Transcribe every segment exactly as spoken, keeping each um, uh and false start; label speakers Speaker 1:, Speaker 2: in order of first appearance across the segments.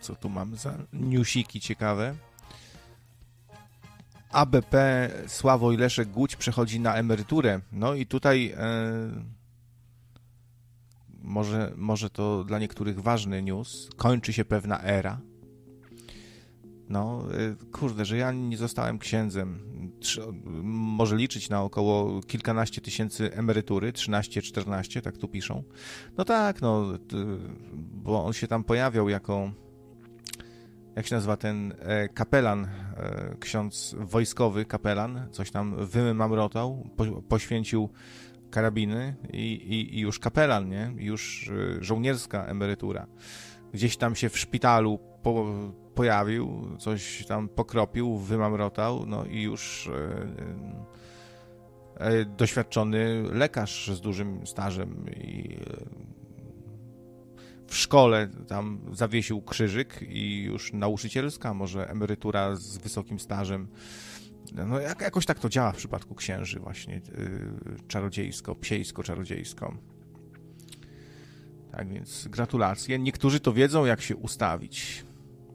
Speaker 1: Co tu mam za newsiki ciekawe? A B P Sławoj Leszek Głódź przechodzi na emeryturę. No i tutaj e, może, może to dla niektórych ważny news. Kończy się pewna era. No, e, kurde, że ja nie zostałem księdzem. Trzy, może liczyć na około kilkanaście tysięcy emerytury, trzynaście, czternaście, tak tu piszą. No tak, no, bo on się tam pojawiał jako... Jak się nazywa ten e, kapelan, e, ksiądz wojskowy kapelan, coś tam wymamrotał, po, poświęcił karabiny i, i, i już kapelan, nie? Już e, żołnierska emerytura. Gdzieś tam się w szpitalu po, pojawił, coś tam pokropił, wymamrotał, no i już e, e, doświadczony lekarz z dużym stażem i e, w szkole tam zawiesił krzyżyk i już nauczycielska, może emerytura z wysokim stażem. No jak, jakoś tak to działa w przypadku księży właśnie, yy, czarodziejsko, psiejsko-czarodziejsko. Tak więc gratulacje. Niektórzy to wiedzą, jak się ustawić.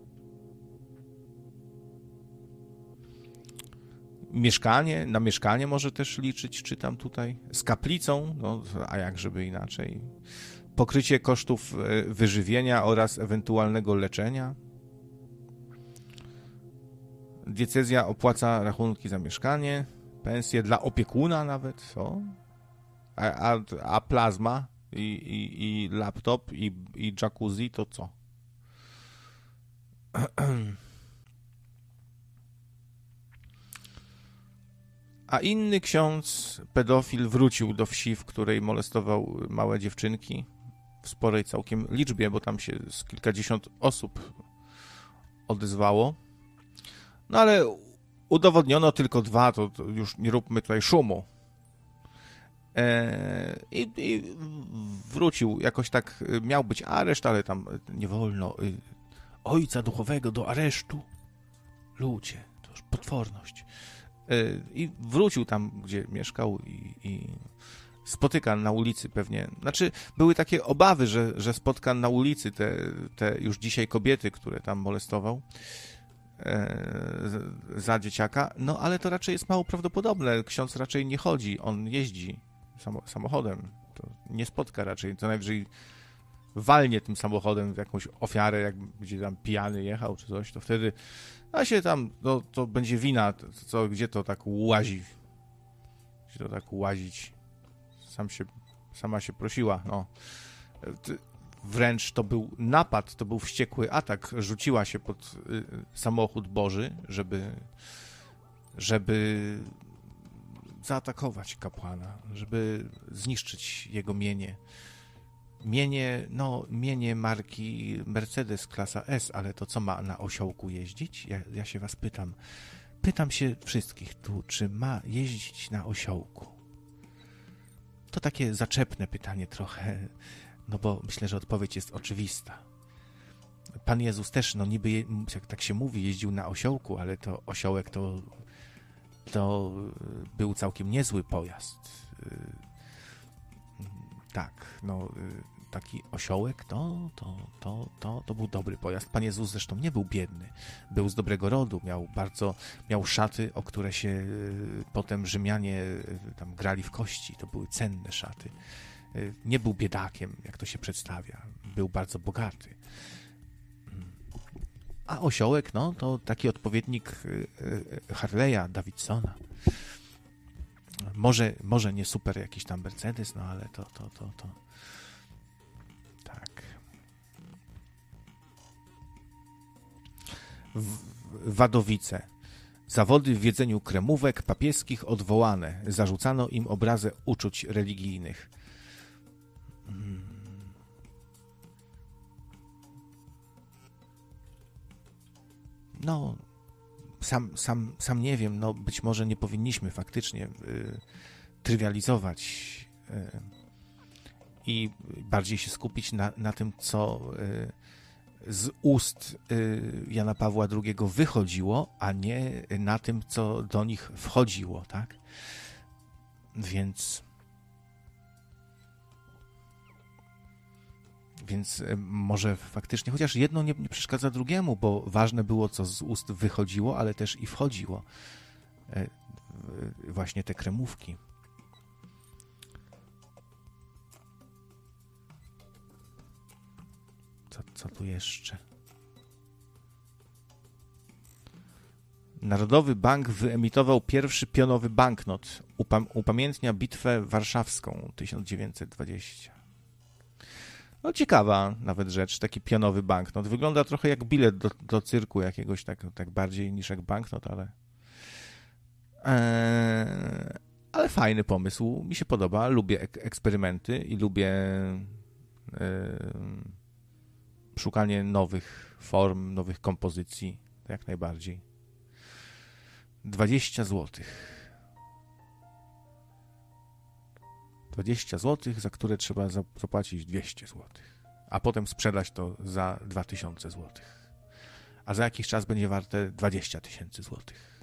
Speaker 1: Mieszkanie, na mieszkanie może też liczyć, czytam tutaj. Z kaplicą, no a jak żeby inaczej. Pokrycie kosztów wyżywienia oraz ewentualnego leczenia. Diecezja opłaca rachunki za mieszkanie, pensje dla opiekuna nawet, o. A, a, a plazma i, i, i laptop i, i jacuzzi to co? A inny ksiądz pedofil wrócił do wsi, w której molestował małe dziewczynki. W sporej całkiem liczbie, bo tam się z kilkadziesiąt osób odezwało. No ale udowodniono tylko dwa, to, to już nie róbmy tutaj szumu. Eee, i, I wrócił, jakoś tak miał być areszt, ale tam nie wolno ojca duchowego do aresztu. Ludzie, to już potworność. Eee, I wrócił tam, gdzie mieszkał i... i spotyka na ulicy pewnie, znaczy były takie obawy, że, że spotka na ulicy te, te już dzisiaj kobiety, które tam molestował e, za dzieciaka, no ale to raczej jest mało prawdopodobne, ksiądz raczej nie chodzi, on jeździ samo, samochodem, to nie spotka raczej, to najwyżej walnie tym samochodem w jakąś ofiarę, jak gdzie tam pijany jechał czy coś, to wtedy, a się tam, no, to będzie wina, to, co, gdzie to tak łazi, gdzie to tak łazić. Sam się, sama się prosiła, no. Wręcz to był napad, to był wściekły atak. Rzuciła się pod y, samochód Boży, żeby, żeby zaatakować kapłana, żeby zniszczyć jego mienie. Mienie, no, mienie marki Mercedes klasa S, ale to co ma na osiołku jeździć? Ja, ja się was pytam. Pytam się wszystkich tu, czy ma jeździć na osiołku? To takie zaczepne pytanie trochę, no bo myślę, że odpowiedź jest oczywista. Pan Jezus też, no niby, je, jak tak się mówi, jeździł na osiołku, ale to osiołek to, to był całkiem niezły pojazd. Tak, no taki osiołek, to, to, to, to, to był dobry pojazd. Pan Jezus zresztą nie był biedny, był z dobrego rodu, miał bardzo, miał szaty, o które się potem Rzymianie tam grali w kości, to były cenne szaty. Nie był biedakiem, jak to się przedstawia, był bardzo bogaty. A osiołek, no, to taki odpowiednik Harley'a Davidsona. Może, może nie super jakiś tam Mercedes, no ale to, to, to, to. Tak. W, Wadowice. Zawody w jedzeniu kremówek papieskich odwołane. Zarzucano im obrazę uczuć religijnych. Hmm. No, sam, sam, sam nie wiem, no być może nie powinniśmy faktycznie y, trywializować y, i bardziej się skupić na, na tym, co y, z ust y, Jana Pawła drugiego wychodziło, a nie na tym, co do nich wchodziło, tak? Więc Więc może faktycznie, chociaż jedno nie, nie przeszkadza drugiemu, bo ważne było, co z ust wychodziło, ale też i wchodziło. Właśnie te kremówki. Co, co tu jeszcze? Narodowy Bank wyemitował pierwszy pionowy banknot. Upam- upamiętnia bitwę warszawską tysiąc dziewięćset dwadzieścia. No ciekawa nawet rzecz, taki pionowy banknot. Wygląda trochę jak bilet do, do cyrku jakiegoś, tak, tak bardziej niż jak banknot, ale... Eee, ale fajny pomysł, mi się podoba. Lubię ek- eksperymenty i lubię eee, szukanie nowych form, nowych kompozycji, jak najbardziej. dwadzieścia złotych. dwadzieścia złotych, za które trzeba zapłacić dwieście złotych, a potem sprzedać to za dwa tysiące złotych. A za jakiś czas będzie warte dwadzieścia tysięcy złotych.